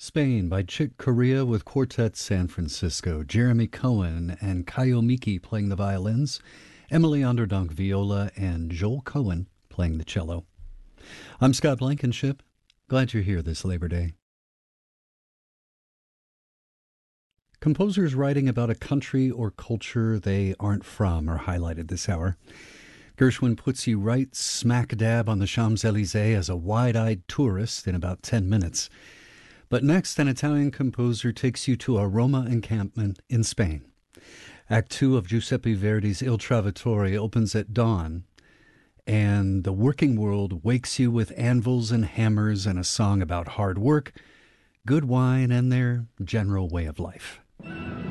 Spain by Chick Corea with Quartet San Francisco. Jeremy Cohen and Kayo Miki playing the violins. Emily Onderdonk viola and Joel Cohen playing the cello. I'm Scott Blankenship. Glad you're here this Labor Day. Composers writing about a country or culture they aren't from are highlighted this hour. Gershwin puts you right smack dab on the Champs-Élysées as a wide-eyed tourist in about 10 minutes. But next, an Italian composer takes you to a Roma encampment in Spain. Act 2 of Giuseppe Verdi's Il Trovatore opens at dawn, and the working world wakes you with anvils and hammers and a song about hard work, good wine, and their general way of life.